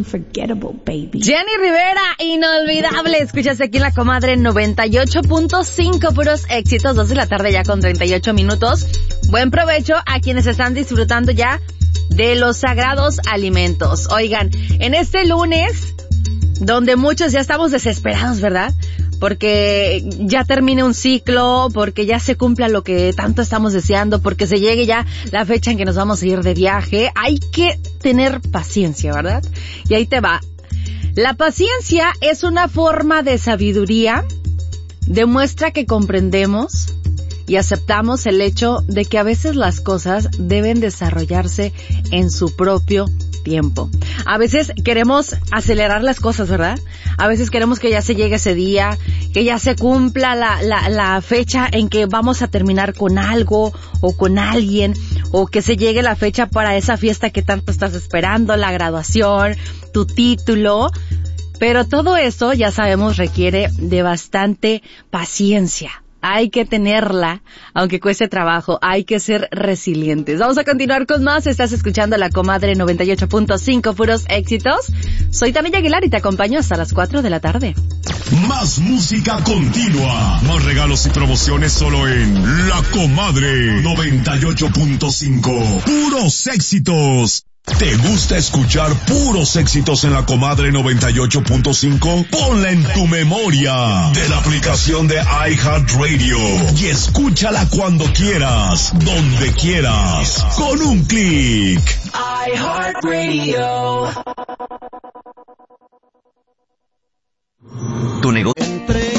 unforgettable, baby. Jenny Rivera, inolvidable. Escuchas aquí en La Comadre 98.5, puros éxitos, 2 de la tarde ya con 38 minutos. Buen provecho a quienes están disfrutando ya de los sagrados alimentos. Oigan, en este lunes, donde muchos ya estamos desesperados, ¿verdad? Porque ya termine un ciclo, porque ya se cumpla lo que tanto estamos deseando, porque se llegue ya la fecha en que nos vamos a ir de viaje. Hay que tener paciencia, ¿verdad? Y ahí te va. La paciencia es una forma de sabiduría, demuestra que comprendemos y aceptamos el hecho de que a veces las cosas deben desarrollarse en su propio tiempo. A veces queremos acelerar las cosas, ¿verdad? A veces queremos que ya se llegue ese día, que ya se cumpla la fecha en que vamos a terminar con algo o con alguien, o que se llegue la fecha para esa fiesta que tanto estás esperando, la graduación, tu título. Pero todo eso, ya sabemos, requiere de bastante paciencia. Hay que tenerla, aunque cueste trabajo, hay que ser resilientes. Vamos a continuar con más. Estás escuchando La Comadre 98.5, puros éxitos. Soy Tami Aguilar y te acompaño hasta las 4 de la tarde. Más música continua, más regalos y promociones solo en La Comadre 98.5, puros éxitos. ¿Te gusta escuchar puros éxitos en La Comadre 98.5? Ponla en tu memoria de la aplicación de iHeartRadio y escúchala cuando quieras, donde quieras, con un clic. iHeartRadio. Tu negocio.